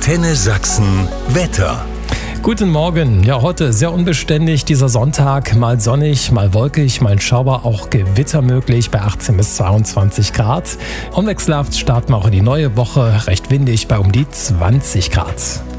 Antenne Sachsen Wetter. Guten Morgen. Ja, heute sehr unbeständig dieser Sonntag. Mal sonnig, mal wolkig, mal ein Schauer, auch Gewitter möglich bei 18 bis 22 Grad. Unwechselhaft starten wir auch in die neue Woche. Recht windig bei um die 20 Grad.